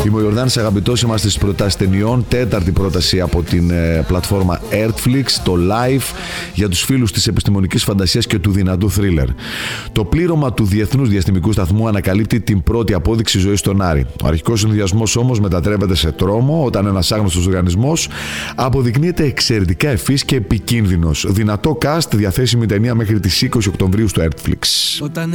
Είμαι ο Ιορδάνης Αγαπητός, είμαστε στις προτάσεις ταινιών. Τέταρτη πρόταση από την πλατφόρμα Earthflix, το Life, για τους φίλους της επιστημονικής φαντασίας και του δυνατού θρίλερ. Το πλήρωμα του Διεθνούς Διαστημικού Σταθμού ανακαλύπτει την πρώτη απόδειξη ζωής στον Άρη. Ο αρχικός συνδυασμός όμως μετατρέπεται σε τρόμο όταν ένας άγνωστος οργανισμός αποδεικνύεται εξαιρετικά ευφύς και επικίνδυνος. Δυνατό cast, διαθέσιμη ταινία μέχρι τις 20 Οκτωβρίου στο Earthflix.